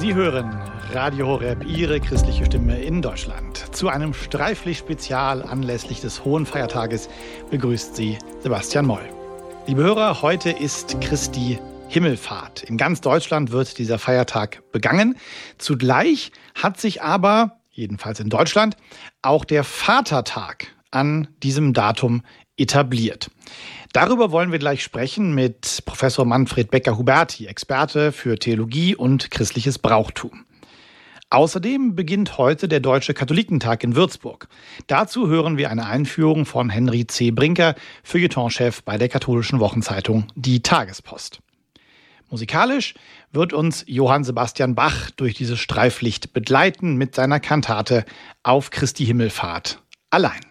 Sie hören Radio Horeb, Ihre christliche Stimme in Deutschland. Zu einem Streiflicht-Spezial anlässlich des Hohen Feiertages begrüßt Sie Sebastian Moll. Liebe Hörer, heute ist Christi Himmelfahrt. In ganz Deutschland wird dieser Feiertag begangen. Zugleich hat sich aber, jedenfalls in Deutschland, auch der Vatertag an diesem Datum etabliert. Darüber wollen wir gleich sprechen mit Professor Manfred Becker-Huberti, Experte für Theologie und christliches Brauchtum. Außerdem beginnt heute der Deutsche Katholikentag in Würzburg. Dazu hören wir eine Einführung von Henry C. Brinker, Feuilletonchef bei der katholischen Wochenzeitung Die Tagespost. Musikalisch wird uns Johann Sebastian Bach durch dieses Streiflicht begleiten mit seiner Kantate Auf Christi Himmelfahrt allein.